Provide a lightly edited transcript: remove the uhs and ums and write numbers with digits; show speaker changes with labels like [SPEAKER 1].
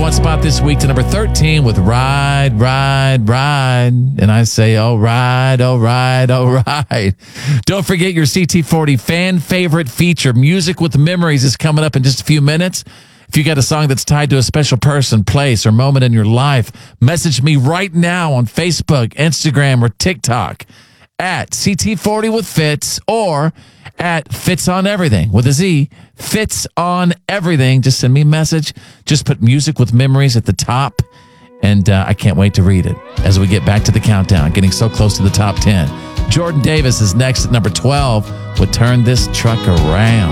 [SPEAKER 1] one spot this week to number 13 with Ride, Ride, Ride. And I say, all right, all right, all right. Don't forget your CT40 fan favorite feature, Music with Memories, is coming up in just a few minutes. If you got a song that's tied to a special person, place, or moment in your life, message me right now on Facebook, Instagram, or TikTok at CT40 with Fitz or at Fitz on Everything with a Z. Fitz on Everything. Just send me a message. Just put Music with Memories at the top. And I can't wait to read it as we get back to the countdown, getting so close to the top 10. Jordan Davis is next at number 12 with Turn This Truck Around.